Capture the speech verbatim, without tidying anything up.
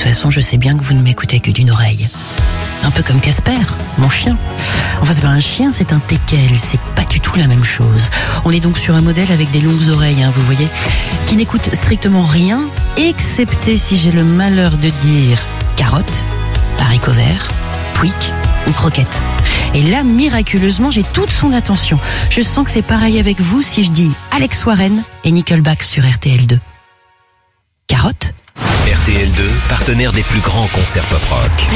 toute façon, je sais bien que vous ne m'écoutez que d'une oreille. Un peu comme Casper, mon chien. Enfin, c'est pas un chien, c'est un teckel. C'est pas du tout la même chose. On est donc sur un modèle avec des longues oreilles, hein, vous voyez, qui n'écoute strictement rien, excepté si j'ai le malheur de dire carotte, haricot vert, pouic ou croquette. Et là, miraculeusement, j'ai toute son attention. Je sens que c'est pareil avec vous si je dis Alex Warren et Nickelback sur R T L deux. Carotte ? R T L deux, partenaire des plus grands concerts pop rock.